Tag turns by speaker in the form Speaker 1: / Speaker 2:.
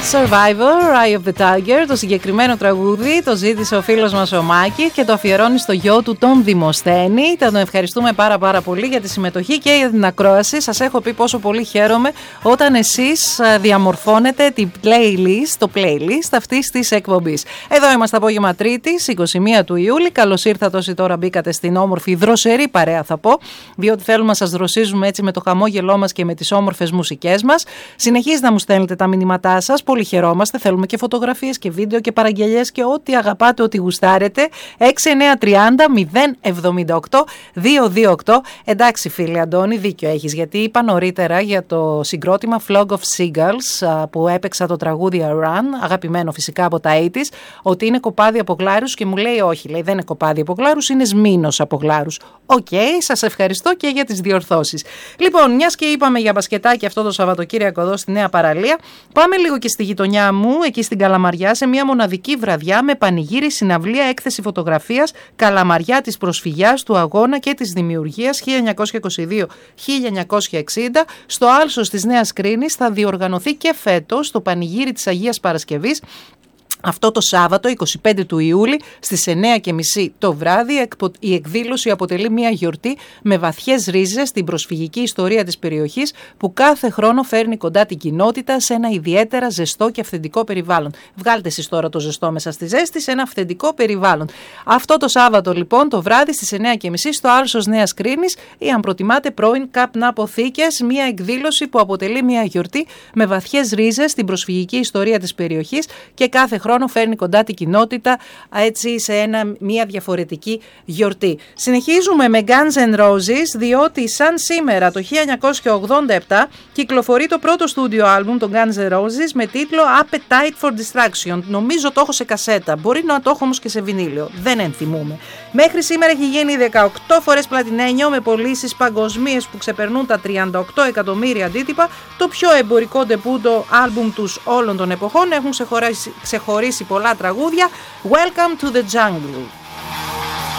Speaker 1: Survivor, Eye of the Tiger. Το συγκεκριμένο τραγούδι το ζήτησε ο φίλος μας ο Μάκης και το αφιερώνει στο γιο του τον Δημοσθένη. Τον ευχαριστούμε πάρα πολύ για τη συμμετοχή και για την ακρόαση. Σας έχω πει πόσο πολύ χαίρομαι όταν εσείς διαμορφώνετε το playlist αυτής της εκπομπής. Εδώ είμαστε απόγευμα Τρίτης, 21 του Ιούλη. Καλώς ήρθατε όσοι τώρα μπήκατε στην όμορφη δροσερή παρέα, θα πω, διότι θέλουμε να σας δροσίζουμε έτσι με το χαμόγελό μας και με τις όμορφες μουσικές μας. Συνεχίζετε να μου στέλνετε τα μηνύματά σας. Πολύ χαιρόμαστε. Θέλουμε και φωτογραφίες και βίντεο και παραγγελίες και ό,τι αγαπάτε, ό,τι γουστάρετε. 6930-078-228. Εντάξει, φίλε Αντώνη, δίκιο έχεις. Γιατί είπα νωρίτερα για το συγκρότημα Flock of Seagulls που έπαιξα το τραγούδι Run, αγαπημένο φυσικά από τα 80's, ότι είναι κοπάδι από γλάρους και μου λέει όχι, λέει δεν είναι κοπάδι από γλάρους, είναι σμήνος από γλάρους. Οκ, σας ευχαριστώ και για τις διορθώσεις. Λοιπόν, μιας και είπαμε για μπασκετάκι αυτό το Σαββατοκύριακο εδώ στη Νέα Παραλία, πάμε λίγο και στη γειτονιά μου, εκεί στην Καλαμαριά, σε μια μοναδική βραδιά με πανηγύρι, συναυλία, έκθεση φωτογραφίας, Καλαμαριά της προσφυγιάς, του αγώνα και της δημιουργίας 1922-1960. Στο Άλσος της Νέας Κρίνης θα διοργανωθεί και φέτος το πανηγύρι της Αγίας Παρασκευής. Αυτό το Σάββατο, 25 του Ιούλη, στις 9:30 το βράδυ, η εκδήλωση αποτελεί μια γιορτή με βαθιές ρίζες στην προσφυγική ιστορία της περιοχής, που κάθε χρόνο φέρνει κοντά την κοινότητα σε ένα ιδιαίτερα ζεστό και αυθεντικό περιβάλλον. Βγάλτε εσείς τώρα το ζεστό μέσα στη ζέστη σε ένα αυθεντικό περιβάλλον. Αυτό το Σάββατο λοιπόν το βράδυ στις 9:30 στο Άλσος Νέας Κρίνης, ή αν προτιμάτε πρώην Καπνά Αποθήκες, μια εκδήλωση που αποτελεί μια γιορτή με βαθιές ρίζες στην προσφυγική ιστορία της περιοχής και κάθε χρόνο φέρνει κοντά την κοινότητα έτσι σε μια διαφορετική γιορτή. Συνεχίζουμε με Guns N' Roses, διότι σαν σήμερα το 1987 κυκλοφορεί το πρώτο στούντιο άλμπουμ των Guns N' Roses με τίτλο Appetite for Destruction. Νομίζω το έχω σε κασέτα, μπορεί να το έχω όμως και σε βινίλιο, δεν ενθυμούμε. Μέχρι σήμερα έχει γίνει 18 φορές πλατινένιο με πωλήσεις παγκοσμίες που ξεπερνούν τα 38 εκατομμύρια αντίτυπα. Το πιο εμπορικό ντεμπούτο άλμπουμ τους όλων των εποχών, έχουν ξεχωρίσει πολλά τραγούδια. Welcome to the Jungle.